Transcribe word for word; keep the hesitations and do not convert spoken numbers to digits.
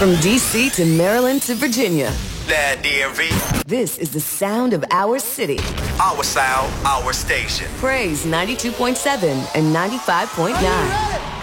From D C to Maryland to Virginia. That D M V. This is the sound of our city. Our sound, our station. Praise ninety-two point seven and ninety-five point nine.